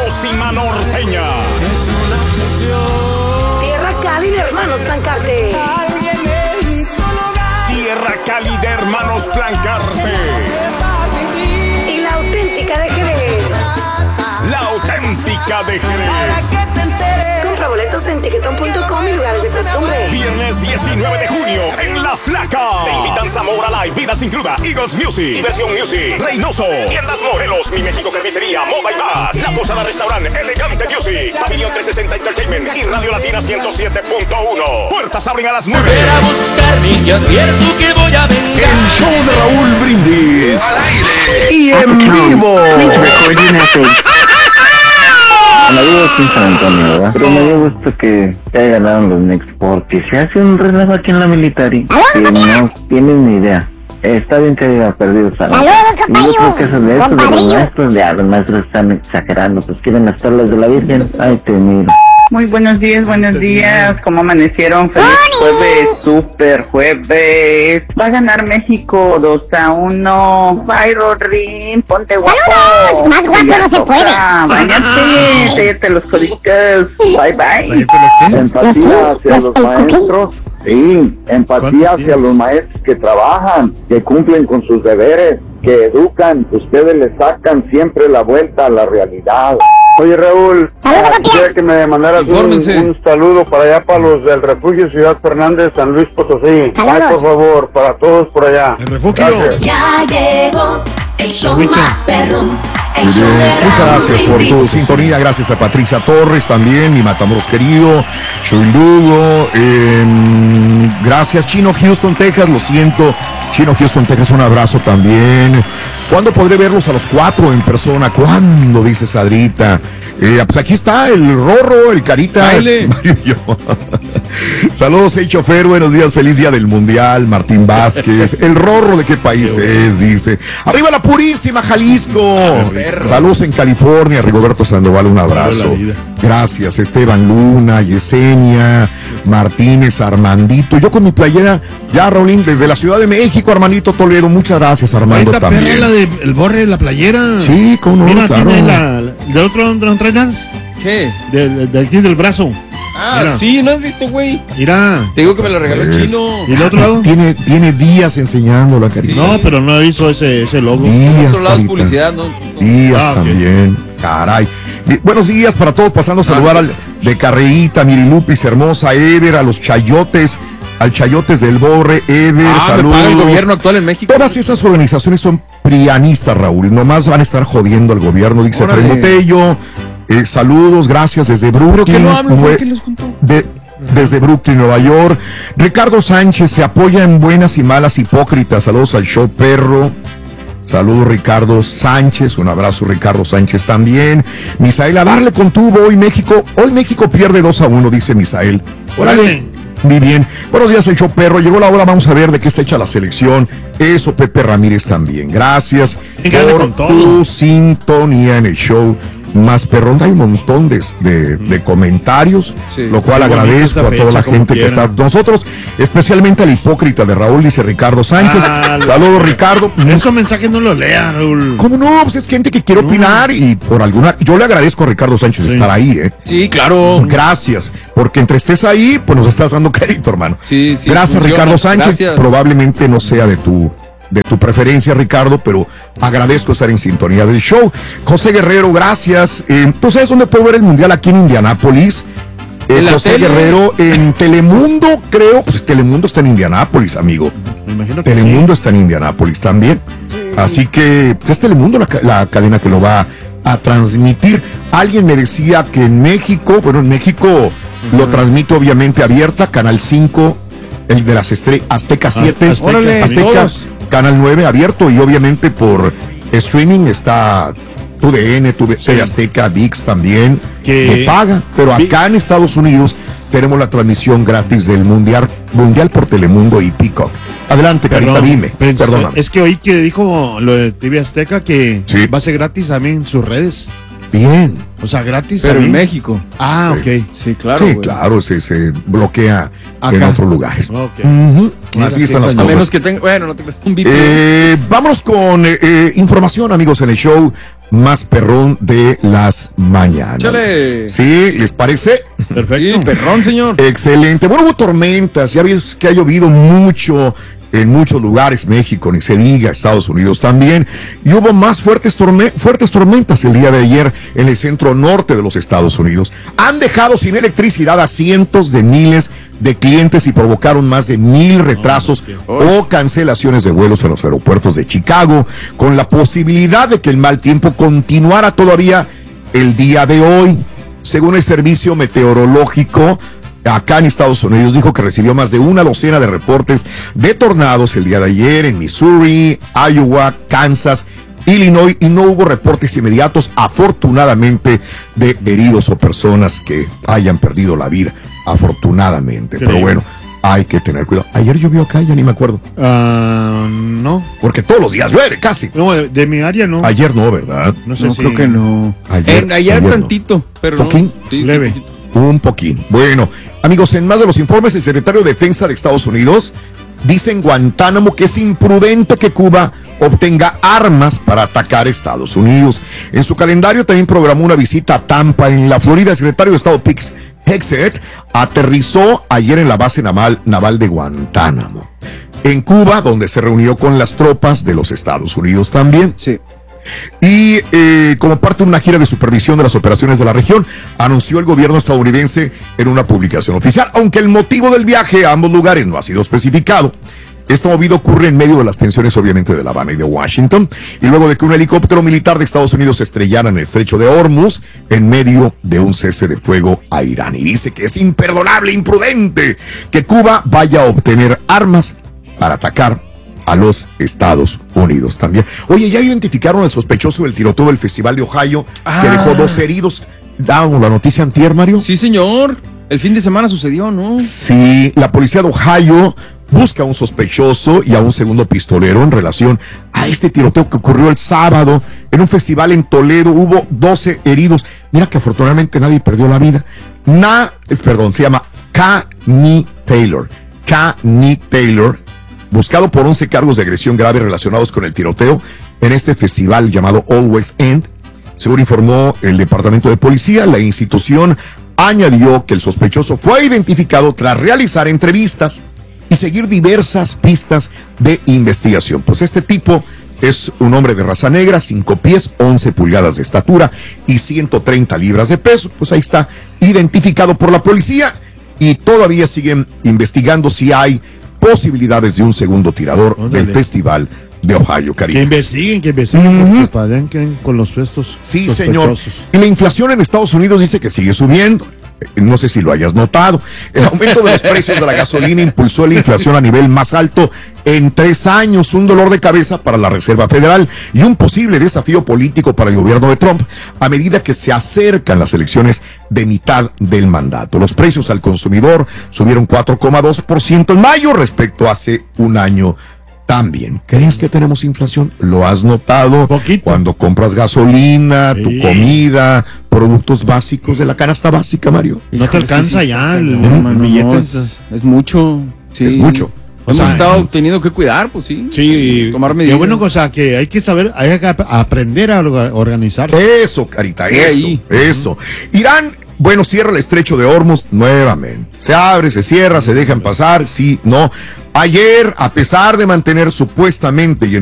sabrosísima norteña. Es una fusión. Tierra Cali de Hermanos Plancarte. Alguien en tu lugar. Tierra Cali de Hermanos Plancarte. Está sin ti. Y la auténtica de Jerez. La auténtica de Para Jerez. que te enteres. Compra boletos en tiquetón.com y lugares de costumbre. Viernes 19 de junio en La Flaca. Te invitan Zamora Live, Vidas Includa, Eagles Music, Diversión Music, Reynoso, Tiendas Morelos, Mi México Carnicería, Moda y más, La Posada Restaurant, Elegante Music, Pavilión 360 Entertainment y Radio Latina 107.1. Puertas abren a las 9. A buscarme y advierto que voy a vengar. El show de Raúl Brindis. Al aire y en vivo. Me dio gusto en San Antonio, ¿verdad? Pero me dio gusto que haya ganado los Knicks porque se hace un relajo aquí en la Military que no tienen ni idea. Está bien que haya perdido San Antonio. Saludos, Y yo compañero. creo que eso de estos, de los maestros están exagerando, pues quieren las tablas de la Virgen. Ay, te miro. Muy buenos días. ¿Cómo amanecieron? Feliz jueves, super jueves. Va a ganar México 2-1. Bye, Rodrín, ponte guapo. ¡Saludos! Más guapo Ya no se toca. puede. Váyate, te los codicas. Bye, bye. Empatía hacia ¿Los los el maestros. Sí, empatía hacia los maestros que trabajan, que cumplen con sus deberes, que educan. Ustedes le sacan siempre la vuelta a la realidad. Oye, Raúl, Saludos, papi. quisiera que me mandaras un saludo para allá, para los del Refugio Ciudad Fernández, San Luis Potosí. Saludos. Ay, por favor, para todos por allá. El refugio. Gracias. Ya llegó el show Wicha. más perrón. El Muy show bien, de muchas Raúl gracias por tu Brindis. sintonía, gracias a Patricia Torres también, mi Matamoros querido, Soy Lugo, gracias Chino Houston, Texas, lo siento, Chino Houston, Texas, un abrazo también. ¿Cuándo podré verlos a los 4 en persona? ¿Cuándo? Dice Sadrita. Pues aquí está el Rorro, el Carita, Mario y yo. Saludos, hey chofer, buenos días, feliz día del Mundial, Martín Vázquez. El Rorro, ¿de qué país es? Dice. Arriba la purísima Jalisco. Saludos en California, Rigoberto Sandoval, un abrazo. Gracias, Esteban Luna, Yesenia, Martínez, Armandito. Yo con mi playera, ya Raulín, desde la Ciudad de México, Armandito Toledo. Muchas gracias, Armando, Esta también. perra, la de el borre de la playera. Sí, cómo no, Mira, claro. tiene ¿de otro no trae nada? ¿Qué? De aquí del brazo. Ah, Mira. sí, ¿no has visto, güey? Mira. Te digo que me lo regaló Es- Chino. ¿Y el otro lado? Tiene días enseñándola, Carita. No, pero no he visto ese logo. En Días, otro lado es Carita. publicidad, ¿no? Días Ah, ok. también. Caray. Buenos días para todos, pasando a saludar al de Carrerita, Mirilupis, hermosa, Ever, a los chayotes, al chayotes del Borre, Ever, Me saludos. paga el gobierno actual en México. Todas esas organizaciones son prianistas, Raúl. Nomás van a estar jodiendo al gobierno, dice Órale. Fred Botello. Saludos, gracias desde ¿Pero Brooklyn. qué no hablo? ¿Fue Nue- el que los juntó? Desde Brooklyn, Nueva York. Ricardo Sánchez se apoya en buenas y malas hipócritas. Saludos al show perro. Saludos Ricardo Sánchez, un abrazo Ricardo Sánchez también. Misael, a darle con tubo hoy México pierde 2-1, dice Misael. Órale. Muy bien. Buenos días, el show perro. Llegó la hora, vamos a ver de qué está hecha la selección. Eso, Pepe Ramírez también. Gracias Dígale por con todo. tu sintonía en el show más perrón. Hay un montón de comentarios, Sí. lo cual Qué bonita agradezco esta a toda la fecha, como gente que quieran. está nosotros, especialmente al hipócrita de Raúl, dice Ricardo Sánchez. Ah, Saludos, Ricardo. Esos mensajes no los lea, Raúl. ¿Cómo no? Pues es gente que quiere opinar y por alguna... Yo le agradezco a Ricardo Sánchez Sí. estar ahí, ¿eh? Sí, claro. Gracias, porque entre estés ahí, pues nos estás dando crédito, hermano. Sí, sí, Gracias, funciona. Ricardo Sánchez. Gracias. Probablemente no sea de tu preferencia, Ricardo, pero agradezco estar en sintonía del show. José Guerrero, gracias. ¿Tú sabes dónde puedo ver el Mundial? Aquí en Indianápolis. ¿En la José tele? Guerrero, en Telemundo, creo. Pues Telemundo está en Indianápolis, amigo. Me imagino que Telemundo está en Indianápolis también. Así que pues, es Telemundo la cadena que lo va a transmitir. Alguien me decía que en México, bueno, en México lo transmite obviamente abierta, Canal 5, el de las estrellas, Azteca 7, Azteca. Órale, Azteca, todos. Canal 9 abierto y obviamente por streaming está TUDN, TV Azteca, ViX también, Que- que paga. Pero acá en Estados Unidos tenemos la transmisión gratis del Mundial por Telemundo y Peacock. Adelante, Carita, Perdón, dime. Perdóname. Es que oí que dijo lo de TV Azteca que Sí. va a ser gratis también en sus redes. Bien. O sea, gratis. Pero en también. México. Ah, ok. Sí, claro. Sí, güey. claro, se bloquea en Acá. otros lugares. Ok. Ujú, Mira, así qué están las A cañón. cosas. menos que tenga, bueno, no te creas, un VPN. Vámonos con información, amigos, en el show más perrón de las mañanas. Chale. ¿Sí? ¿Les parece? Perfecto. Sí, perrón, señor. Excelente. Bueno, hubo tormentas, ya ves que ha llovido mucho en muchos lugares, México, ni se diga, Estados Unidos también, y hubo más fuertes tormentas el día de ayer en el centro norte de los Estados Unidos. Han dejado sin electricidad a cientos de miles de clientes y provocaron más de 1,000 retrasos o cancelaciones de vuelos en los aeropuertos de Chicago, con la posibilidad de que el mal tiempo continuara todavía el día de hoy. Según el servicio meteorológico acá en Estados Unidos, dijo que recibió más de una docena de reportes de tornados el día de ayer en Missouri, Iowa, Kansas, Illinois, y no hubo reportes inmediatos, afortunadamente, de heridos o personas que hayan perdido la vida, afortunadamente. Pero bueno, hay que tener cuidado. Ayer llovió acá, ya ni me acuerdo, No. porque todos los días llueve casi. No, de mi área no. Ayer no, ¿verdad? No sé No, si. creo que no. Ayer Ayer no. tantito, pero ¿Poquín? no. Sí, Leve. poquito. Un poquín. Bueno, amigos, en más de los informes, el secretario de Defensa de Estados Unidos dice en Guantánamo que es imprudente que Cuba obtenga armas para atacar a Estados Unidos. En su calendario también programó una visita a Tampa, en la Florida. El secretario de Estado Pete Hegseth aterrizó ayer en la base naval de Guantánamo, en Cuba, donde se reunió con las tropas de los Estados Unidos también. Sí. Y como parte de una gira de supervisión de las operaciones de la región, anunció el gobierno estadounidense en una publicación oficial, aunque el motivo del viaje a ambos lugares no ha sido especificado. Esta movida ocurre en medio de las tensiones, obviamente, de La Habana y de Washington, y luego de que un helicóptero militar de Estados Unidos se estrellara en el estrecho de Hormuz en medio de un cese de fuego a Irán. Y dice que es imperdonable, imprudente que Cuba vaya a obtener armas para atacar a los Estados Unidos también. Oye, ya identificaron al sospechoso del tiroteo del Festival de Ohio, que dejó 2 heridos. Dábamos la noticia antier, Mario. Sí, señor. El fin de semana sucedió, ¿no? Sí, la policía de Ohio busca a un sospechoso y a un segundo pistolero en relación a este tiroteo que ocurrió el sábado en un festival en Toledo. Hubo 12 heridos. Mira que afortunadamente nadie perdió la vida. Se llama Kanye Taylor. Kanye Taylor, buscado por 11 cargos de agresión grave relacionados con el tiroteo en este festival llamado Always End. Según informó el Departamento de Policía, la institución añadió que el sospechoso fue identificado tras realizar entrevistas y seguir diversas pistas de investigación. Pues este tipo es un hombre de raza negra, 5 pies, 11 pulgadas de estatura y 130 libras de peso. Pues ahí está, identificado por la policía, y todavía siguen investigando si hay posibilidades de un segundo tirador del Festival de Ohio, Que cariño. investiguen, porque padenquen con los puestos. Sí, señor. Y la inflación en Estados Unidos dice que sigue subiendo. No sé si lo hayas notado. El aumento de los precios de la gasolina impulsó la inflación a nivel más alto en 3 años, un dolor de cabeza para la Reserva Federal y un posible desafío político para el gobierno de Trump a medida que se acercan las elecciones de mitad del mandato. Los precios al consumidor subieron 4,2% en mayo respecto a hace un año. También, ¿crees que tenemos inflación? ¿Lo has notado? Poquito. Cuando compras gasolina, Sí. tu comida, productos básicos de la canasta básica, Mario. No te alcanza ya el Mano, billete. no, es mucho. Sí. Es mucho. Hemos O sea, estado teniendo que cuidar, pues sí. Sí, Tomar qué medidas. bueno, o sea, que hay que saber, hay que aprender a organizarse. Eso, Carita, He eso, ahí. eso. Irán, bueno, cierra el estrecho de Hormuz nuevamente. Se abre, se cierra, se dejan pasar, sí, no. Ayer, a pesar de mantener supuestamente y